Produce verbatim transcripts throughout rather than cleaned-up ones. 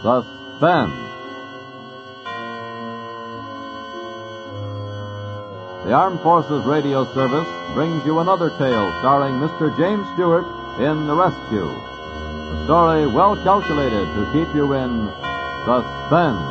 Suspense. The Armed Forces Radio Service brings you another tale starring Mister James Stewart in The Rescue. A story well calculated to keep you in suspense.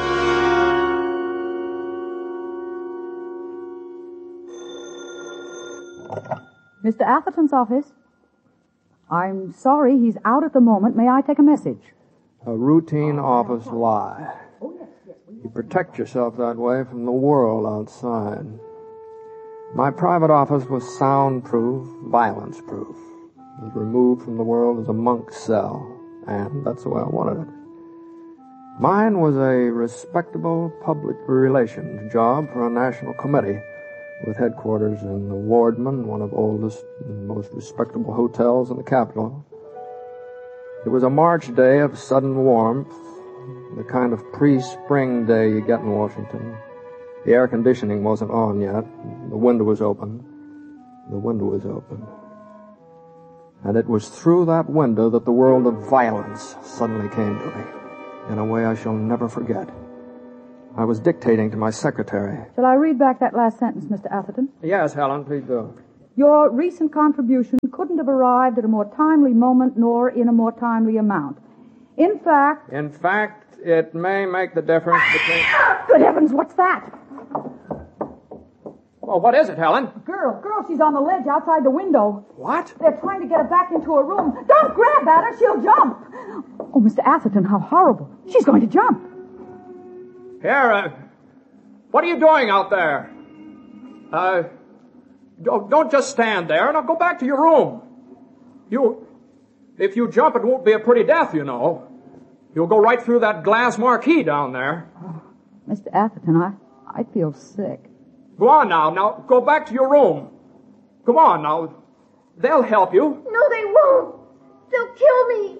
Mister Atherton's office? I'm sorry, he's out at the moment. May I take a message? A routine office lie. You protect yourself that way from the world outside. My private office was soundproof, violence-proof. As removed from the world as a monk's cell, and that's the way I wanted it. Mine was a respectable public relations job for a national committee, with headquarters in the Wardman, one of the oldest and most respectable hotels in the capital. It was a March day of sudden warmth, the kind of pre-spring day you get in Washington. The air conditioning wasn't on yet. The window was open. The window was open. And it was through that window that the world of violence suddenly came to me, in a way I shall never forget. I was dictating to my secretary. Shall I read back that last sentence, Mister Atherton? Yes, Helen, please do. Your recent contribution couldn't have arrived at a more timely moment nor in a more timely amount. In fact... In fact, it may make the difference between... Good heavens, what's that? Well, what is it, Helen? Girl, girl, she's on the ledge outside the window. What? They're trying to get her back into her room. Don't grab at her, she'll jump. Oh, Mister Atherton, how horrible. She's going to jump. Here, uh, what are you doing out there? Uh, don't, don't just stand there. Now go back to your room. You, if you jump, it won't be a pretty death, you know. You'll go right through that glass marquee down there. Oh, Mister Atherton, I, I feel sick. Go on now. Now, go back to your room. Come on now. They'll help you. No, they won't. They'll kill me.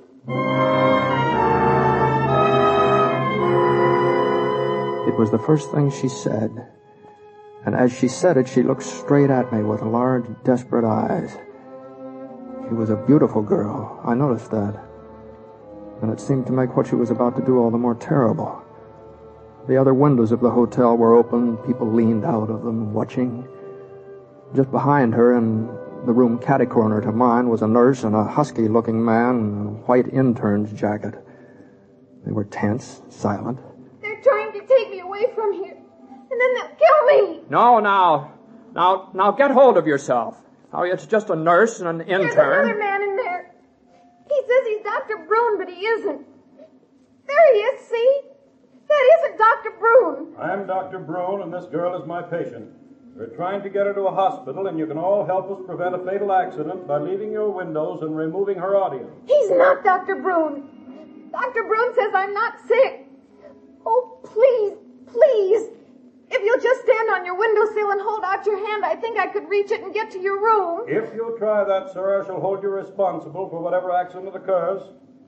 It was the first thing she said. And as she said it, she looked straight at me with large, desperate eyes. She was a beautiful girl. I noticed that. And it seemed to make what she was about to do all the more terrible. The other windows of the hotel were open. People leaned out of them, watching. Just behind her, in the room catty-corner to mine, was a nurse and a husky-looking man in a white intern's jacket. They were tense, silent. They're trying to take me away from here, and then they'll kill me. No, now. Now, now get hold of yourself. Now, it's just a nurse and an intern. There's another man in there. He says he's Doctor Brune, but he isn't. There he is, see? That isn't Doctor Brune. I'm Doctor Brune, and this girl is my patient. We're trying to get her to a hospital, and you can all help us prevent a fatal accident by leaving your windows and removing her audio. He's not Doctor Brune. Doctor Brune says I'm not sick. Oh, please, please. If you'll just stand on your windowsill and hold out your hand, I think I could reach it and get to your room. If you try that, sir, I shall hold you responsible for whatever accident occurs.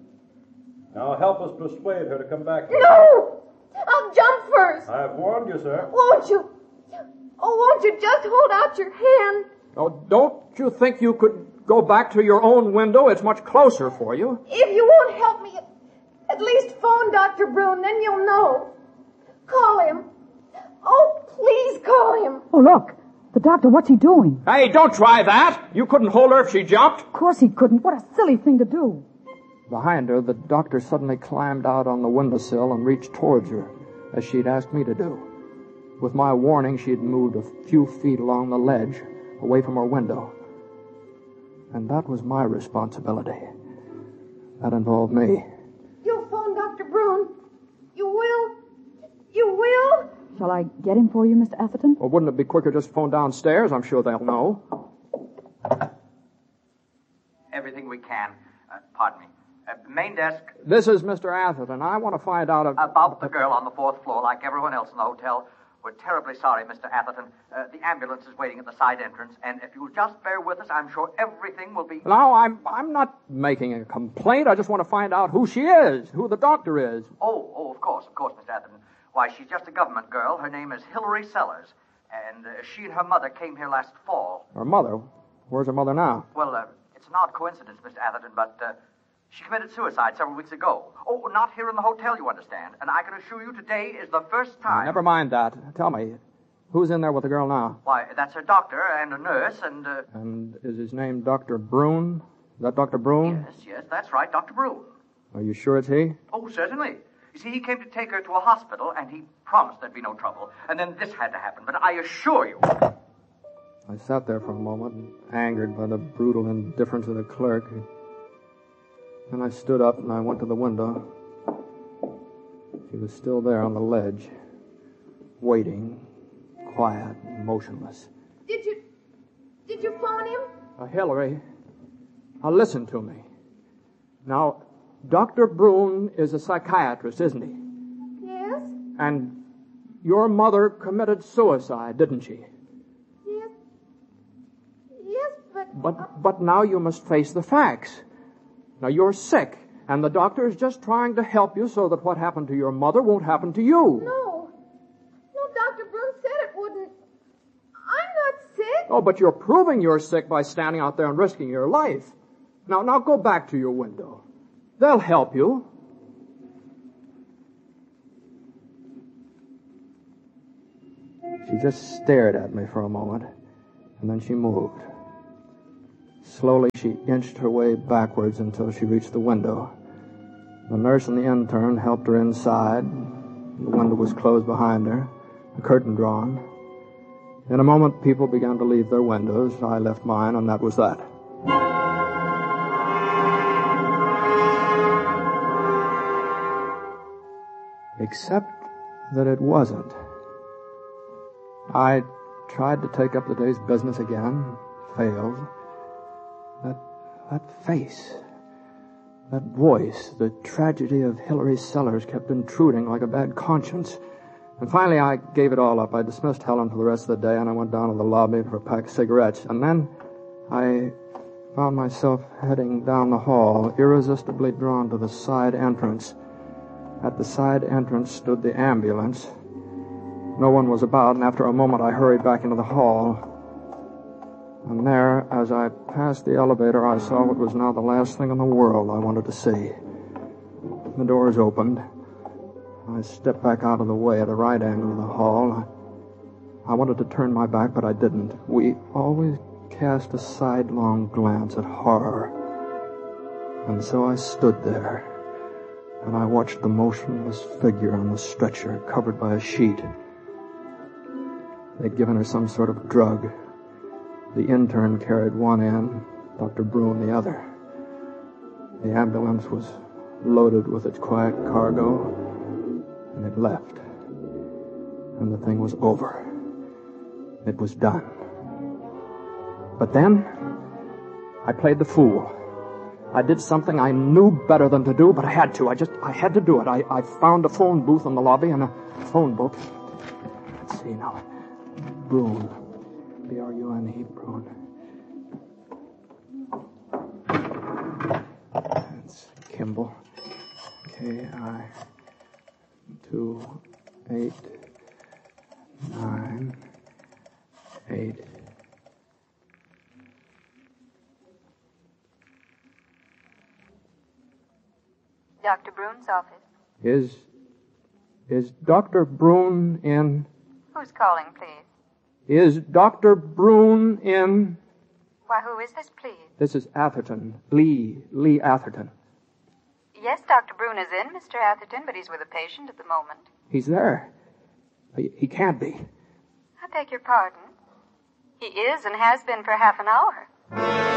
Now help us persuade her to come back here. No! I'll jump first. I have warned you, sir. Won't you? Oh, won't you just hold out your hand? Oh, don't you think you could go back to your own window? It's much closer for you. If you won't help me, at least phone Doctor Brune, then you'll know. Call him. Oh, please call him. Oh, look. The doctor, what's he doing? Hey, don't try that. You couldn't hold her if she jumped. Of course he couldn't. What a silly thing to do. Behind her, the doctor suddenly climbed out on the windowsill and reached towards her, as she'd asked me to do. With my warning, she'd moved a few feet along the ledge, away from her window. And that was my responsibility. That involved me. You'll phone Doctor Brune. You will? You will? Shall I get him for you, Mister Atherton? Well, wouldn't it be quicker just to phone downstairs? I'm sure they'll know. Everything we can. Uh, pardon me. Uh, main desk. This is Mister Atherton. I want to find out... If, about the girl on the fourth floor, like everyone else in the hotel. We're terribly sorry, Mister Atherton. Uh, the ambulance is waiting at the side entrance, and if you'll just bear with us, I'm sure everything will be... No, I'm I'm not making a complaint. I just want to find out who she is, who the doctor is. Oh, oh, of course, of course, Mister Atherton. Why, she's just a government girl. Her name is Hilary Sellers, and uh, she and her mother came here last fall. Her mother? Where's her mother now? Well, uh, it's an odd coincidence, Mister Atherton, but uh, She committed suicide several weeks ago. Oh, not here in the hotel, you understand. And I can assure you today is the first time... Never mind that. Tell me, who's in there with the girl now? Why, that's her doctor and a nurse and... Uh... And is his name Doctor Brune? Is that Doctor Brune? Yes, yes, that's right, Doctor Brune. Are you sure it's he? Oh, certainly. You see, he came to take her to a hospital, and he promised there'd be no trouble. And then this had to happen. But I assure you... I sat there for a moment, angered by the brutal indifference of the clerk. Then I stood up and I went to the window. She was still there on the ledge, waiting, quiet, motionless. Did you... Did you phone him? Uh, Hillary, now listen to me. Now, Doctor Brune is a psychiatrist, isn't he? Yes? And your mother committed suicide, didn't she? Yes. Yes, but... But, but now you must face the facts. Now, you're sick, and the doctor is just trying to help you so that what happened to your mother won't happen to you. No. No, Doctor Brune said it wouldn't. I'm not sick. Oh, but you're proving you're sick by standing out there and risking your life. Now, now go back to your window. They'll help you. She just stared at me for a moment, and then she moved. Slowly, she inched her way backwards until she reached the window. The nurse and the intern helped her inside. The window was closed behind her, the curtain drawn. In a moment, people began to leave their windows. I left mine, and that was that. Except that it wasn't. I tried to take up the day's business again, failed. That, that face, that voice, the tragedy of Hillary Sellers kept intruding like a bad conscience. And finally I gave it all up. I dismissed Helen for the rest of the day, and I went down to the lobby for a pack of cigarettes. And then I found myself heading down the hall, irresistibly drawn to the side entrance. At the side entrance stood the ambulance. No one was about, and after a moment I hurried back into the hall. And there, as I passed the elevator, I saw what was now the last thing in the world I wanted to see. The doors opened. I stepped back out of the way at a right angle of the hall. I wanted to turn my back, but I didn't. We always cast a sidelong glance at horror. And so I stood there, and I watched the motionless figure on the stretcher, covered by a sheet. They'd given her some sort of drug. The intern carried one end, Doctor Brune the other. The ambulance was loaded with its quiet cargo, and it left. And the thing was over. It was done. But then, I played the fool. I did something I knew better than to do, but I had to. I just, I had to do it. I, I found a phone booth in the lobby and a phone book. Let's see now. Brune. B R U N E, Brune. That's Kimball. K I two eight nine eight. Doctor Brune's office. Is, is Doctor Brune in? Who's calling, please? Is Doctor Brune in? Why, who is this, please? This is Atherton. Lee. Lee Atherton. Yes, Doctor Brune is in, Mister Atherton, but he's with a patient at the moment. He's there. He, he can't be. I beg your pardon. He is and has been for half an hour.